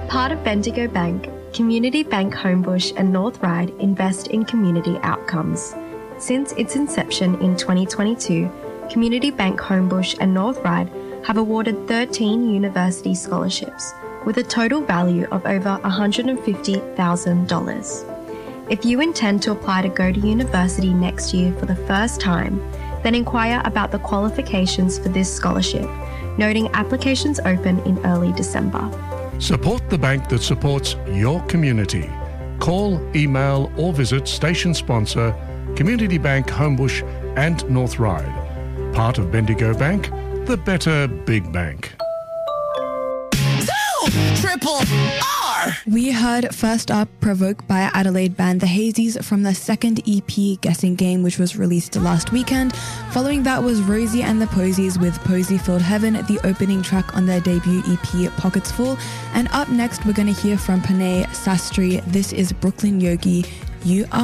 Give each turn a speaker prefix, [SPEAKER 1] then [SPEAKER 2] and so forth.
[SPEAKER 1] part of Bendigo Bank, Community Bank Homebush and North Ryde invest in community outcomes. Since its inception in 2022, Community Bank Homebush and North Ryde have awarded 13 university scholarships with a total value of over $150,000. If you intend to apply to go to university next year for the first time, then inquire about the qualifications for this scholarship, noting applications open in early December.
[SPEAKER 2] Support the bank that supports your community. Call, email or visit station sponsor Community Bank Homebush and North Ryde. Part of Bendigo Bank, the better big bank.
[SPEAKER 3] Triple R!
[SPEAKER 4] We heard first up Provoke by Adelaide band The Hazies from their second EP Guessing Game, which was released last weekend. Following that was Rosie and the Posies with Posy Filled Heaven, the opening track on their debut EP Pockets Full. And up next we're going to hear from Panay Sastry. This is Brooklyn Yogi, You Are